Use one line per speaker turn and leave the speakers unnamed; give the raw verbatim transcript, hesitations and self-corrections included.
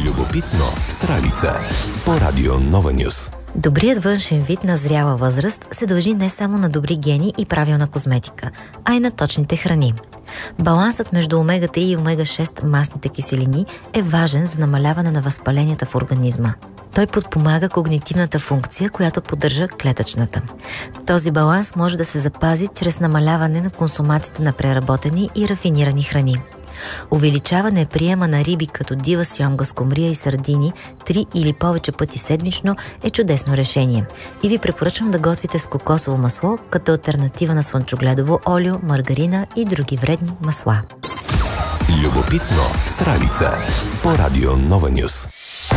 Любопитно с Ралица по Радио Нова Нюз.
Добрият външен вид на зряла възраст се дължи не само на добри гени и правилна козметика, а и на точните храни. Балансът между омега три и омега шест масните киселини е важен за намаляване на възпаленията в организма. Той подпомага когнитивната функция, която поддържа клетъчната. Този баланс може да се запази чрез намаляване на консумацията на преработени и рафинирани храни. Увеличаване приема на риби като дива сьомга, скумрия и сардини три или повече пъти седмично е чудесно решение. И ви препоръчвам да готвите с кокосово масло като алтернатива на слънчогледово олио, маргарина и други вредни масла.
Любопитно с Ралица по Радио Нова Нюз.